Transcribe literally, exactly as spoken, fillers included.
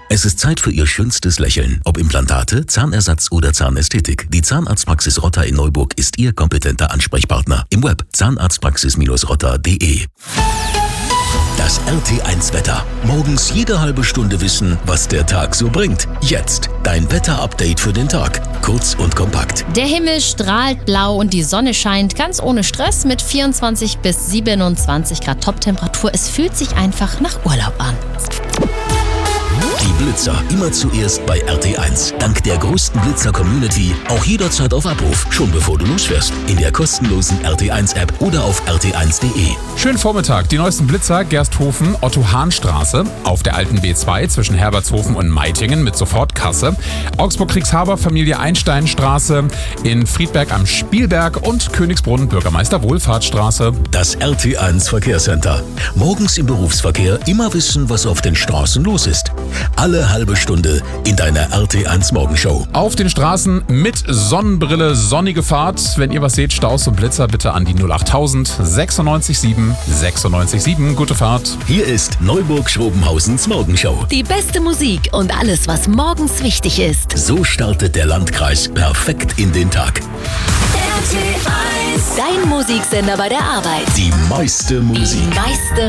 Es ist Zeit für Ihr schönstes Lächeln. Ob Implantate, Zahnersatz oder Zahnästhetik. Die Zahnarztpraxis Rotter in Neuburg ist Ihr kompetenter Ansprechpartner. Im Web zahnarztpraxis rotter punkt de. Das R T eins Wetter. Morgens jede halbe Stunde wissen, was der Tag so bringt. Jetzt dein Wetterupdate für den Tag. Kurz und kompakt. Der Himmel strahlt blau und die Sonne scheint ganz ohne Stress mit vierundzwanzig bis siebenundzwanzig Grad Toptemperatur. Es fühlt sich einfach nach Urlaub an. Die Blitzer immer zuerst bei R T eins. Dank der größten Blitzer-Community auch jederzeit auf Abruf, schon bevor du losfährst. In der kostenlosen R T eins App oder auf r t eins punkt de. Schönen Vormittag. Die neuesten Blitzer Gersthofen, Otto-Hahn-Straße, auf der alten B zwei zwischen Herbertshofen und Meitingen mit Sofortkasse, Augsburg-Kriegshaber, Familie Einstein-Straße, in Friedberg am Spielberg und Königsbrunn, Bürgermeister Wohlfahrtsstraße. Das R T eins Verkehrscenter. Morgens im Berufsverkehr immer wissen, was auf den Straßen los ist. Alle halbe Stunde in deiner R T eins Morgenshow. Auf den Straßen mit Sonnenbrille, sonnige Fahrt. Wenn ihr was seht, Staus und Blitzer, bitte an die null achttausend sechsundneunzig sieben sechsundneunzig sieben. Gute Fahrt. Hier ist Neuburg-Schrobenhausens Morgenshow. Die beste Musik und alles, was morgens wichtig ist. So startet der Landkreis perfekt in den Tag. R T eins. Dein Musiksender bei der Arbeit. Die meiste Musik. Die meiste